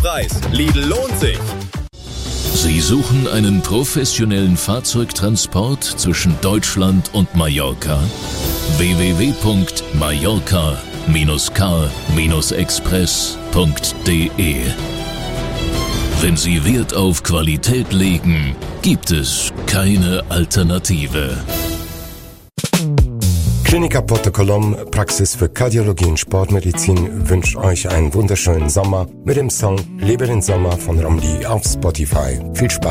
Preis. Lidl lohnt sich. Sie suchen einen professionellen Fahrzeugtransport zwischen Deutschland und Mallorca? www.mallorca-car-express.de. Wenn Sie Wert auf Qualität legen, gibt es keine Alternative. Klinika Porte Colom, Praxis für Kardiologie und Sportmedizin, wünscht euch einen wunderschönen Sommer mit dem Song Lebe den Sommer von Romli auf Spotify. Viel Spaß!